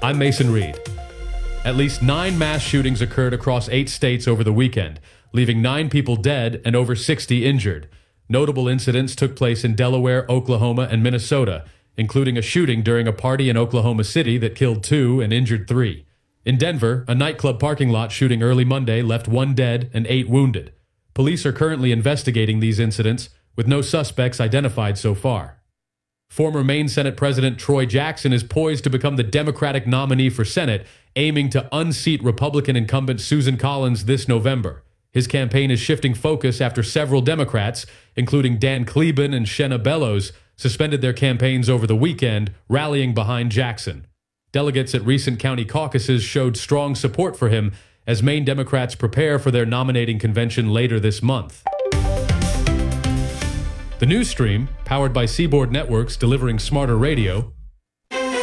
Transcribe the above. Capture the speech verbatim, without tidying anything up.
I'm Mason Reed. At least nine mass shootings occurred across eight states over the weekend, leaving nine people dead and over sixty injured. Notable incidents took place in Delaware, Oklahoma, and Minnesota, including a shooting during a party in Oklahoma City that killed two and injured three. In Denver, a nightclub parking lot shooting early Monday left one dead and eight wounded. Police are currently investigating these incidents, with no suspects identified so far. Former Maine Senate President Troy Jackson is poised to become the Democratic nominee for Senate, aiming to unseat Republican incumbent Susan Collins this November. His campaign is shifting focus after several Democrats, including Dan Kleben and Shenna Bellows, suspended their campaigns over the weekend, rallying behind Jackson. Delegates at recent county caucuses showed strong support for him as Maine Democrats prepare for their nominating convention later this month. The news stream, powered by Seaboard Networks delivering smarter radio,